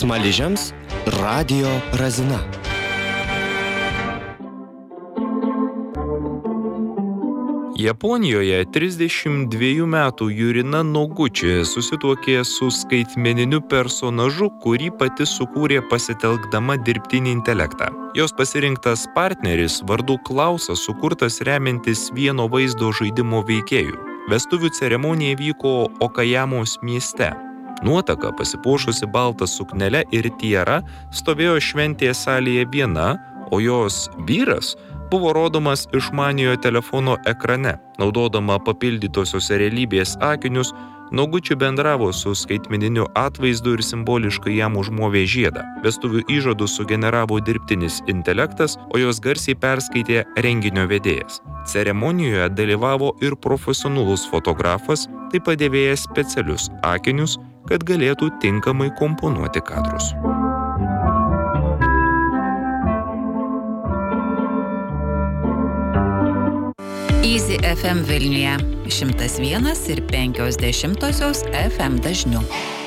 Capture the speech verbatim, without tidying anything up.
Smaližiams Radio Razina. Japonijoje trisdešimt dviejų metų Jurina Noguchi susituokė su skaitmeniniu personažu, kurį pati sukūrė pasitelkdama dirbtinį intelektą. Jos pasirinktas partneris vardu Klausas sukurtas remiantis vieno vaizdo žaidimo veikėjų. Vestuvių ceremonija vyko Okajamos mieste. Nuotaka, pasipuošusi baltą suknelę ir tiara, stovėjo šventės salėje viena, o jos vyras buvo rodomas išmaniojo telefono ekrane. Naudodama papildytosios realybės akinius, Noguchi bendravo su skaitmeniniu atvaizdu ir simboliškai jam užmovė žiedą. Vestuvių įžadus sugeneravo dirbtinis intelektas, o jos garsiai perskaitė renginio vedėjas. Ceremonijoje dalyvavo ir profesionalus fotografas, taip pat dėvėjęs specialius akinius, kad galėtų tinkamai komponuoti kadrus. Easy F M Vilniuje šimtas vienas ir penkios dešimtosios F M dažniu.